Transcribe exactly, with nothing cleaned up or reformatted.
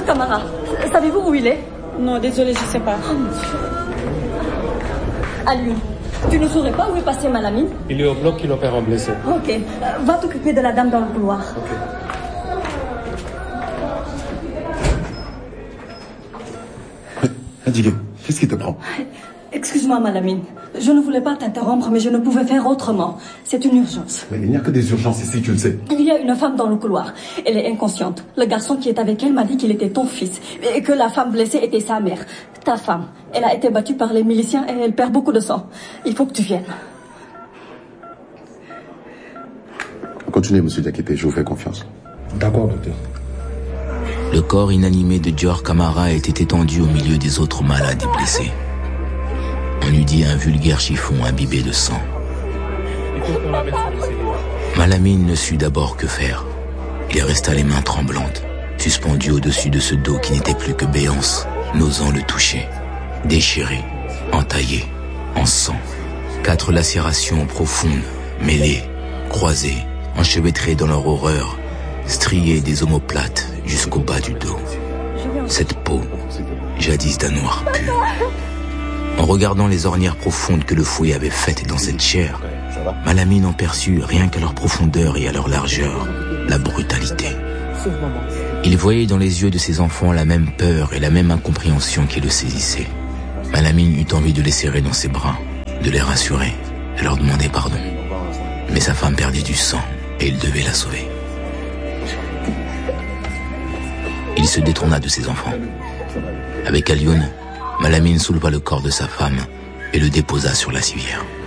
Camara, savez-vous où il est? Non, désolé, je sais pas. Alioune, tu ne saurais pas où est passé Malamine? Il est au bloc qui l'opère en blessé. Ok, euh, va t'occuper de la dame dans le couloir. Ok. Adieu, qu'est-ce qui te prend? Excuse-moi, Malamine. Je ne voulais pas t'interrompre, mais je ne pouvais faire autrement. C'est une urgence. Mais il n'y a que des urgences ici, tu le sais. Il y a une femme dans le couloir. Elle est inconsciente. Le garçon qui est avec elle m'a dit qu'il était ton fils et que la femme blessée était sa mère. Ta femme. Elle a été battue par les miliciens et elle perd beaucoup de sang. Il faut que tu viennes. Continuez, monsieur Diakité, je vous fais confiance. D'accord, docteur. Le corps inanimé de Dior Camara était étendu au milieu des autres malades et blessés. On eût dit un vulgaire chiffon imbibé de sang. Malamine ne sut d'abord que faire. Il resta les mains tremblantes, suspendu au-dessus de ce dos qui n'était plus que béance, n'osant le toucher. Déchiré, entaillé, en sang. Quatre lacérations profondes, mêlées, croisées, enchevêtrées dans leur horreur, striées des omoplates jusqu'au bas du dos. Cette peau, jadis d'un noir pur. En regardant les ornières profondes que le fouet avait faites dans cette chair, Malamine en perçut, rien qu'à leur profondeur et à leur largeur, la brutalité. Il voyait dans les yeux de ses enfants la même peur et la même incompréhension qui le saisissait. Malamine eut envie de les serrer dans ses bras, de les rassurer, de leur demander pardon. Mais sa femme perdait du sang et il devait la sauver. Il se détourna de ses enfants. Avec Alioune, Malamine souleva le corps de sa femme et le déposa sur la civière.